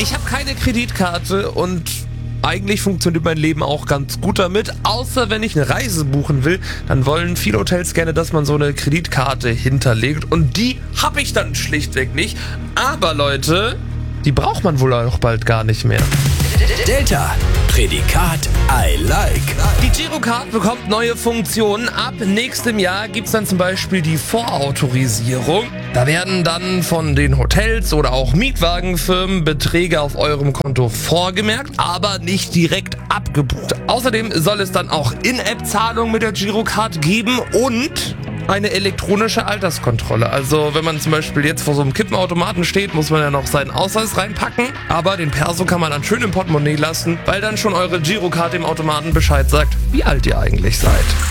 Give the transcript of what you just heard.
Ich habe keine Kreditkarte und eigentlich funktioniert mein Leben auch ganz gut damit, außer wenn ich eine Reise buchen will, dann wollen viele Hotels gerne, dass man so eine Kreditkarte hinterlegt und die habe ich dann schlichtweg nicht. Aber Leute, die braucht man wohl auch bald gar nicht mehr. Delta, Prädikat I like. Die Girocard bekommt neue Funktionen. Ab nächstem Jahr gibt es dann zum Beispiel die Vorautorisierung. Da werden dann von den Hotels oder auch Mietwagenfirmen Beträge auf eurem Konto vorgemerkt, aber nicht direkt abgebucht. Außerdem soll es dann auch In-App-Zahlungen mit der Girocard geben und eine elektronische Alterskontrolle. Also wenn man zum Beispiel jetzt vor so einem Kippenautomaten steht, muss man ja noch seinen Ausweis reinpacken, aber den Perso kann man dann schön im Portemonnaie lassen, weil dann schon eure Girocard dem Automaten Bescheid sagt, wie alt ihr eigentlich seid.